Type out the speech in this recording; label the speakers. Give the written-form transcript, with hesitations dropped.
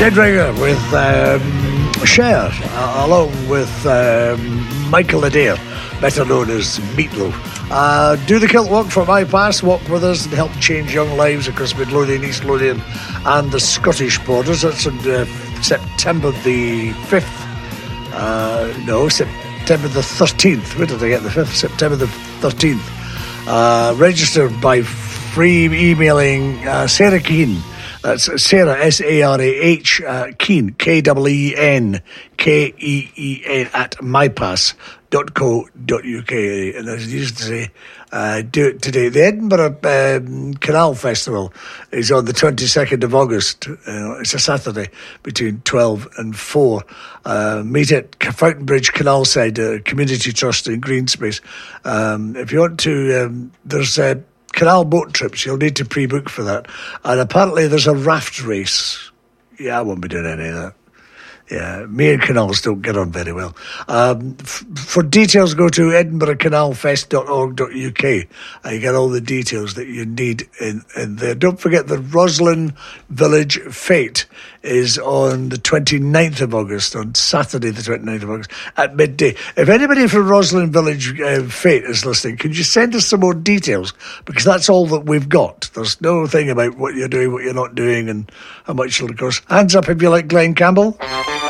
Speaker 1: Dead Ringer with Cher, along with Michael Adair, better known as Meatloaf. Do the Kilt Walk for My Pass. Walk with us and help change young lives across Midlothian, East Lothian and the Scottish borders. That's on September the 5th. September the 13th. Where did I get the 5th? September the 13th. Register by free emailing Sarah Keane. That's Sarah, S-A-R-A-H, Keen, K-E-E-N, K-E-E-N, at mypass.co.uk. And as I used to say, do it today. The Edinburgh Canal Festival is on the 22nd of August. It's a Saturday between 12 and 4. Meet at Fountainbridge Canalside Community Trust in Greenspace. If you want to, there's canal boat trips. You'll need to pre-book for that. And apparently there's a raft race. Yeah, I won't be doing any of that. Yeah, me and canals don't get on very well. For details, go to edinburghcanalfest.org.uk and you get all the details that you need in there. Don't forget the Roslin Village Fete is on the 29th of August, on Saturday the 29th of August, at midday. If anybody from Roslin Village Fete is listening, could you send us some more details? Because that's all that we've got. There's no thing about what you're doing, what you're not doing, and how much it'll cost. Hands up if you like Glenn Campbell.